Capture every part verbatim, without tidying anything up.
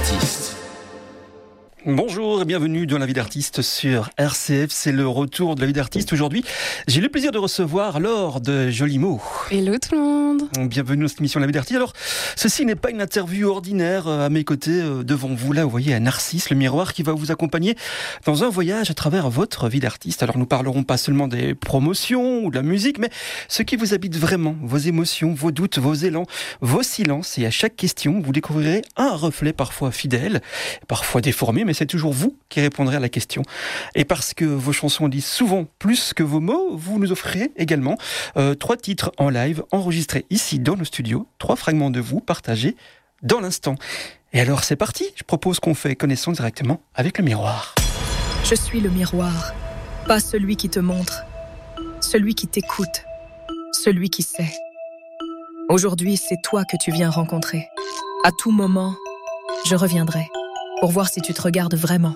d'artiste. Bonjour et bienvenue dans La vie d'artiste sur R C F. C'est le retour de La vie d'artiste. Aujourd'hui, j'ai le plaisir de recevoir Laure de Jolimo. Hello tout le monde. Bienvenue dans cette émission La vie d'artiste. Alors, ceci n'est pas une interview ordinaire. À mes côtés, devant vous, là, vous voyez un Narcisse, le miroir, qui va vous accompagner dans un voyage à travers votre vie d'artiste. Alors, nous parlerons pas seulement des promotions ou de la musique, mais ce qui vous habite vraiment, vos émotions, vos doutes, vos élans, vos silences. Et à chaque question, vous découvrirez un reflet parfois fidèle, parfois déformé, mais c'est toujours vous qui répondrez à la question. Et parce que vos chansons disent souvent plus que vos mots, vous nous offrirez également euh, trois titres en live enregistrés ici dans nos studios, trois fragments de vous partagés dans l'instant. Et alors c'est parti, je propose qu'on fait connaissance directement avec le miroir. Je suis le miroir, pas celui qui te montre, celui qui t'écoute, celui qui sait. Aujourd'hui, c'est toi que tu viens rencontrer. À tout moment, je reviendrai pour voir si tu te regardes vraiment.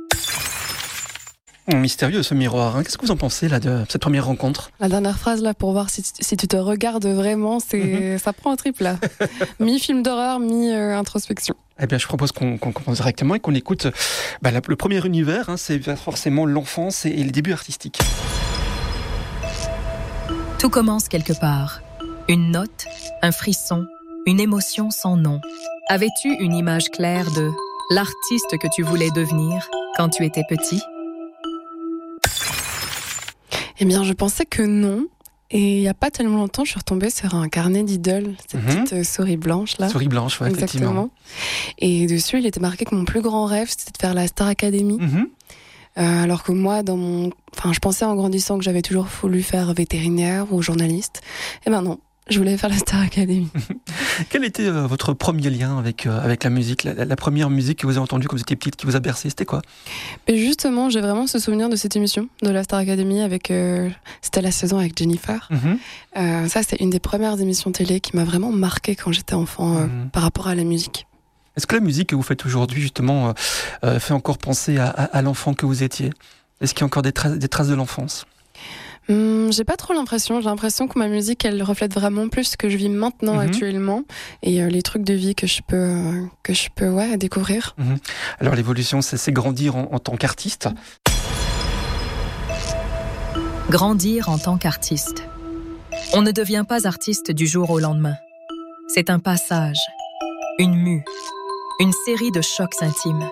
Mystérieux ce miroir, hein. Qu'est-ce que vous en pensez là de cette première rencontre? La dernière phrase là, pour voir si, si tu te regardes vraiment, c'est, mm-hmm. ça prend un trip là. Mi-film d'horreur, mi-introspection. Eh bien, je propose qu'on, qu'on commence directement et qu'on écoute bah, la, le premier univers, hein, c'est forcément l'enfance et, et les débuts artistiques. Tout commence quelque part. Une note, un frisson, une émotion sans nom. Avais-tu une image claire de l'artiste que tu voulais devenir quand tu étais petit? Eh bien, je pensais que non. Et il n'y a pas tellement longtemps, je suis retombée sur un carnet d'idoles, cette mm-hmm. petite euh, souris blanche là. Souris blanche, ouais, effectivement. Et dessus, il était marqué que mon plus grand rêve, c'était de faire la Star Academy. Mm-hmm. Euh, alors que moi, dans mon, enfin, je pensais en grandissant que j'avais toujours voulu faire vétérinaire ou journaliste. Et ben non. Je voulais faire la Star Academy. Quel était euh, votre premier lien avec, euh, avec la musique, la, la première musique que vous avez entendue quand vous étiez petite, qui vous a bercé, c'était quoi? Et justement, j'ai vraiment ce souvenir de cette émission, de la Star Academy, avec, euh, c'était la saison avec Jennifer. Mm-hmm. Euh, ça, c'est une des premières émissions télé qui m'a vraiment marquée quand j'étais enfant euh, mm-hmm. par rapport à la musique. Est-ce que la musique que vous faites aujourd'hui, justement, euh, euh, fait encore penser à, à, à l'enfant que vous étiez? Est-ce qu'il y a encore des, tra- des traces de l'enfance? Hum, j'ai pas trop l'impression. J'ai l'impression que ma musique, elle reflète vraiment plus ce que je vis maintenant, mm-hmm. actuellement, et euh, les trucs de vie que je peux, euh, que je peux, ouais, découvrir. Mm-hmm. Alors l'évolution, c'est, c'est grandir en, en tant qu'artiste. Grandir en tant qu'artiste. On ne devient pas artiste du jour au lendemain. C'est un passage, une mue, une série de chocs intimes.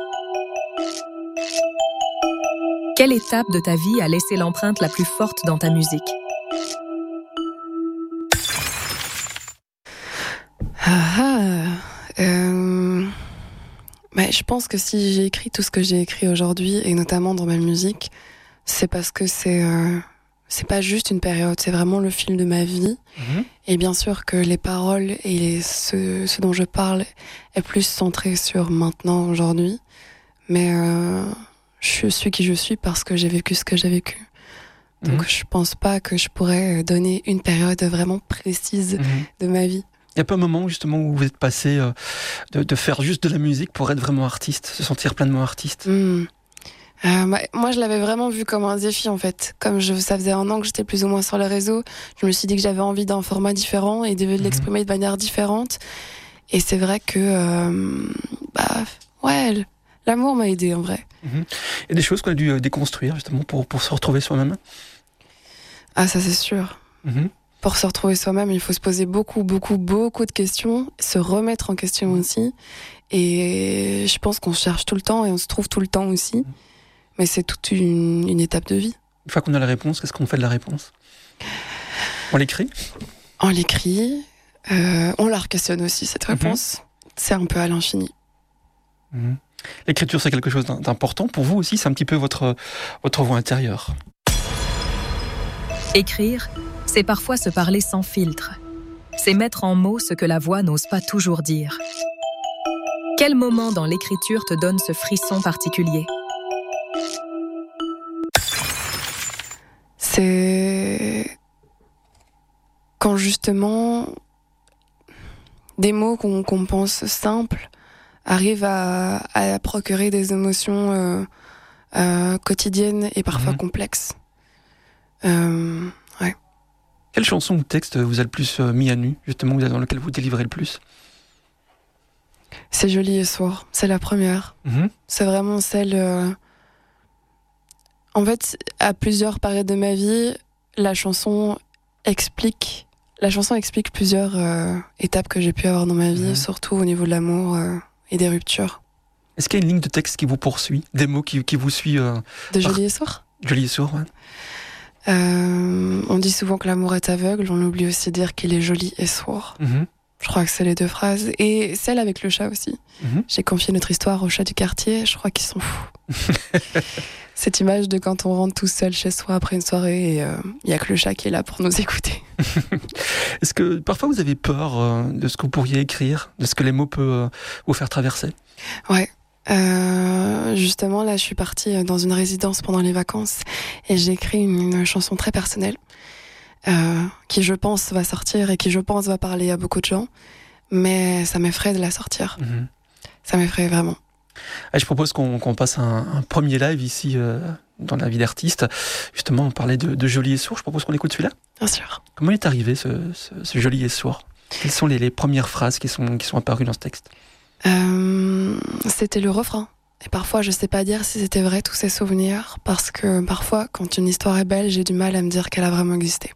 Quelle étape de ta vie a laissé l'empreinte la plus forte dans ta musique? Ah, euh, bah, je pense que si j'ai écrit tout ce que j'ai écrit aujourd'hui, et notamment dans ma musique, c'est parce que c'est, euh, c'est pas juste une période, c'est vraiment le fil de ma vie. Mmh. Et bien sûr que les paroles et les, ce, ce dont je parle est plus centré sur maintenant, aujourd'hui. Mais... Euh, je suis qui je suis parce que j'ai vécu ce que j'ai vécu. Donc mmh. je pense pas que je pourrais donner une période vraiment précise mmh. de ma vie. Il n'y a pas un moment justement où vous êtes passé euh, de, de faire juste de la musique pour être vraiment artiste, se sentir pleinement artiste? mmh. euh, bah, Moi je l'avais vraiment vu comme un défi en fait. Comme je, ça faisait un an que j'étais plus ou moins sur le réseau, je me suis dit que j'avais envie d'un format différent et de mmh. l'exprimer de manière différente. Et c'est vrai que euh, bah ouais, l'amour m'a aidé en vrai. Mmh. Il y a des choses qu'on a dû déconstruire justement pour, pour se retrouver soi-même? Ah, ça c'est sûr. Mmh. Pour se retrouver soi-même, il faut se poser beaucoup, beaucoup, beaucoup de questions, se remettre en question aussi. Et je pense qu'on se cherche tout le temps et on se trouve tout le temps aussi. Mmh. Mais c'est toute une, une étape de vie. Une fois qu'on a la réponse, qu'est-ce qu'on fait de la réponse? On l'écrit? On l'écrit. Euh, on la questionne aussi, cette réponse. Mmh. C'est un peu à l'infini. Mmh. L'écriture, c'est quelque chose d'important pour vous aussi, c'est un petit peu votre, votre voix intérieure. Écrire, c'est parfois se parler sans filtre. C'est mettre en mots ce que la voix n'ose pas toujours dire. Quel moment dans l'écriture te donne ce frisson particulier? C'est quand justement des mots qu'on, qu'on pense simples arrive à, à procurer des émotions euh, euh, quotidiennes et parfois mmh. complexes. Euh, ouais. Quelle chanson ou texte vous a le plus mis à nu, justement, dans lequel vous délivrez le plus? C'est Joli et sourd, c'est la première. Mmh. C'est vraiment celle... Euh... En fait, à plusieurs périodes de ma vie, la chanson explique, la chanson explique plusieurs euh, étapes que j'ai pu avoir dans ma vie, mmh. surtout au niveau de l'amour euh, et des ruptures. Est-ce qu'il y a une ligne de texte qui vous poursuit, des mots qui, qui vous suivent euh, De Joli par... et sourd Joli et sourd, ouais. Euh, on dit souvent que l'amour est aveugle, on oublie aussi de dire qu'il est joli et sourd. Mmh. Je crois que c'est les deux phrases. Et celle avec le chat aussi. Mmh. J'ai confié notre histoire au chat du quartier, je crois qu'ils sont fous. Cette image de quand on rentre tout seul chez soi après une soirée et il euh, n'y a que le chat qui est là pour nous écouter. Est-ce que parfois vous avez peur euh, de ce que vous pourriez écrire, de ce que les mots peuvent euh, vous faire traverser ? Ouais. Euh, justement, là, je suis partie dans une résidence pendant les vacances et j'ai écrit une, une chanson très personnelle euh, qui, je pense, va sortir et qui, je pense, va parler à beaucoup de gens. Mais ça m'effraie de la sortir. Mmh. Ça m'effraie vraiment. Ah, je propose qu'on, qu'on passe un, un premier live ici euh, dans la vie d'artiste. Justement, on parlait de, de Joli et sourd. Je propose qu'on écoute celui-là. Bien sûr. Comment est arrivé ce, ce, ce Joli et sourd ? Quelles sont les, les premières phrases qui sont, qui sont apparues dans ce texte ? Euh, c'était le refrain. Et parfois, je sais pas dire si c'était vrai tous ces souvenirs, parce que parfois, quand une histoire est belle, j'ai du mal à me dire qu'elle a vraiment existé.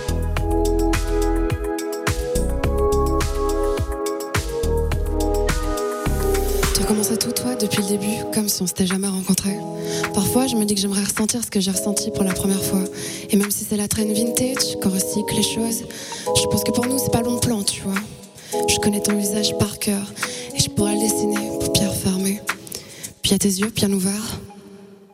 Tu recommençais tout, toi, depuis le début, comme si on s'était jamais rencontrés. Parfois, je me dis que j'aimerais ressentir ce que j'ai ressenti pour la première fois. Et même si c'est la traîne vintage, qu'on recycle les choses, je pense que pour nous, c'est pas le bon plan, tu vois. Je connais ton visage par cœur et je pourrais le dessiner, paupières fermées. Puis à tes yeux bien ouverts,